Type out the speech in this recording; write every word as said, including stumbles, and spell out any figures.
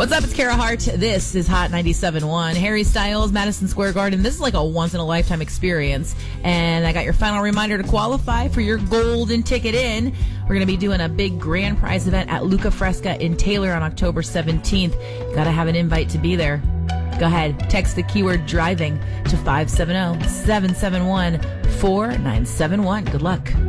What's up? It's Kara Hart. This is Hot ninety-seven point one. Harry Styles, Madison Square Garden. This is like a once-in-a-lifetime experience. And I got your final reminder to qualify for your golden ticket in. We're going to be doing a big grand prize event at Luca Fresca in Taylor on October seventeenth. Got to have an invite to be there. Go ahead. Text the keyword driving to five seven zero, seven seven one, four nine seven one. Good luck.